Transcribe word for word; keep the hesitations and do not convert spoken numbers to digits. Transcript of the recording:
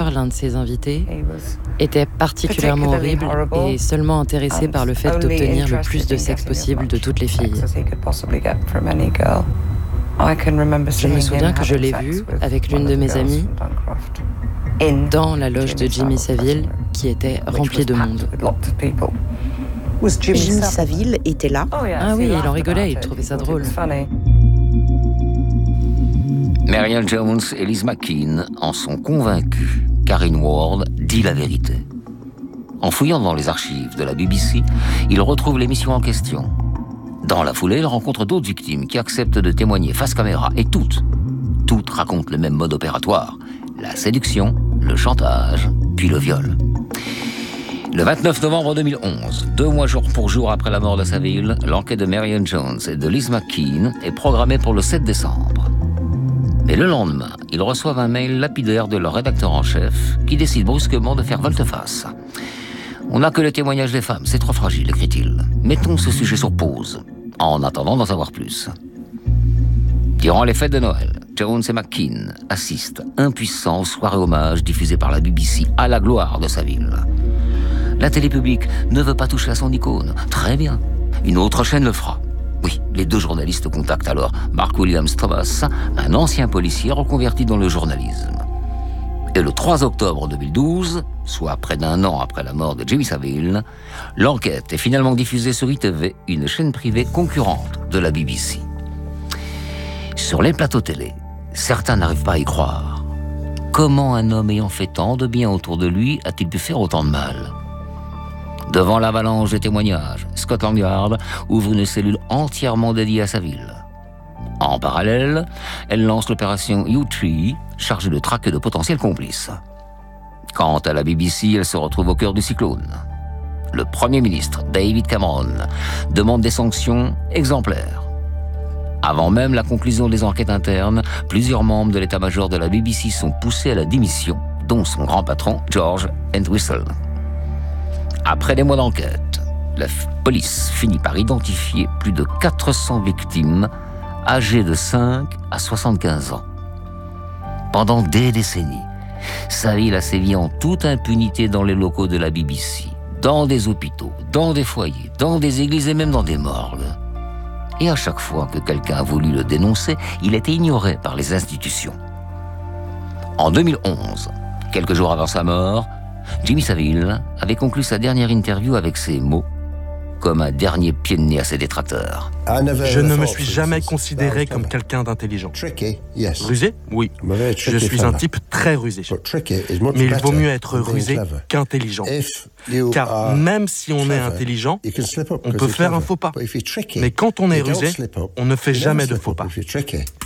soir, l'un de ses invités était particulièrement horrible et seulement intéressé par le fait d'obtenir le plus de sexe possible de toutes les filles. Je me souviens que je l'ai vu avec l'une de mes amies dans la loge de Jimmy Savile qui était remplie de monde. Jimmy Savile était là. Ah oui, il en rigolait, il trouvait ça drôle. Marion Jones et Liz McKean en sont convaincus. Karen Ward dit la vérité. En fouillant dans les archives de la B B C, ils retrouvent l'émission en question. Dans la foulée, ils rencontrent d'autres victimes qui acceptent de témoigner face caméra. Et toutes, toutes racontent le même mode opératoire. La séduction, le chantage, puis le viol. Le vingt-neuf novembre deux mille onze, deux mois jour pour jour après la mort de Savile, l'enquête de Marion Jones et de Liz McKean est programmée pour le sept décembre. Mais le lendemain, ils reçoivent un mail lapidaire de leur rédacteur en chef qui décide brusquement de faire volte-face. On n'a que le témoignage des femmes, c'est trop fragile, écrit-il. Mettons ce sujet sur pause, en attendant d'en savoir plus. Durant les fêtes de Noël, Jones et McKean assistent impuissants aux soirées hommages diffusées par la B B C à la gloire de Savile. La télé publique ne veut pas toucher à son icône. Très bien. Une autre chaîne le fera. Oui, les deux journalistes contactent alors Mark Williams Thomas, un ancien policier reconverti dans le journalisme. Et le trois octobre deux mille douze, soit près d'un an après la mort de Jimmy Savile, l'enquête est finalement diffusée sur I T V, une chaîne privée concurrente de la B B C. Sur les plateaux télé, certains n'arrivent pas à y croire. Comment un homme ayant fait tant de bien autour de lui a-t-il pu faire autant de mal ? Devant l'avalanche des témoignages, Scotland Yard ouvre une cellule entièrement dédiée à Savile. En parallèle, elle lance l'opération U-Tree, chargée de traquer de potentiels complices. Quant à la B B C, elle se retrouve au cœur du cyclone. Le Premier ministre, David Cameron, demande des sanctions exemplaires. Avant même la conclusion des enquêtes internes, plusieurs membres de l'état-major de la B B C sont poussés à la démission, dont son grand patron, George Entwistle. Après des mois d'enquête, la police finit par identifier plus de quatre cents victimes âgées de cinq à soixante-quinze ans. Pendant des décennies, Savile a sévi en toute impunité dans les locaux de la B B C, dans des hôpitaux, dans des foyers, dans des églises et même dans des morgues. Et à chaque fois que quelqu'un a voulu le dénoncer, il était ignoré par les institutions. En deux mille onze, quelques jours avant sa mort, Jimmy Savile avait conclu sa dernière interview avec ces mots, comme un dernier pied de nez à ses détracteurs. Je ne me suis jamais considéré comme quelqu'un d'intelligent. Rusé ? Oui. Je suis un type très rusé. Mais il vaut mieux être rusé qu'intelligent. Car même si on est intelligent, on peut faire un faux pas. Mais quand on est rusé, on ne fait jamais de faux pas.